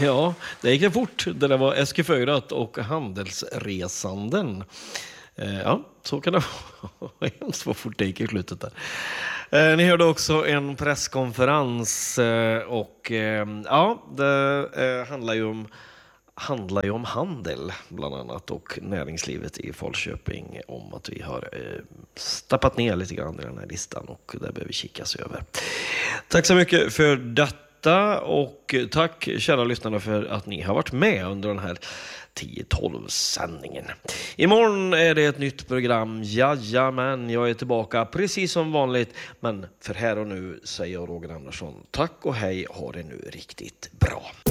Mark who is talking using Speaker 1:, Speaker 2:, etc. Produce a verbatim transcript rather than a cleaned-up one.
Speaker 1: Ja, det gick det fort. Det där var S G fyra och handelsresanden. Ja, så kan det vara. Hemskt vad fort det gick i slutet där. Ni hörde också en presskonferens och ja, det handlar ju om handlar ju om handel bland annat och näringslivet i Falköping om att vi har stappat ner lite grann i den här listan och det behöver kikas över. Tack så mycket för detta och tack kära lyssnare för att ni har varit med under den här tio tolv-sändningen. Imorgon är det ett nytt program. Jajamän, jag är tillbaka precis som vanligt. Men för här och nu säger jag Roger Andersson tack och hej, ha det nu riktigt bra.